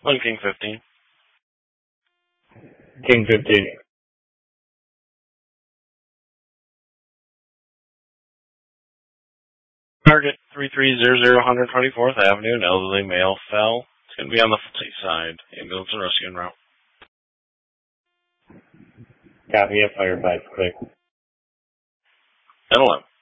On King 15. King 15. Target 3300 124th Avenue, an elderly male fell. It's going to be on the Fulton side. Ambulance and rescue en route. Copy it, fire 5 quick. 10-11.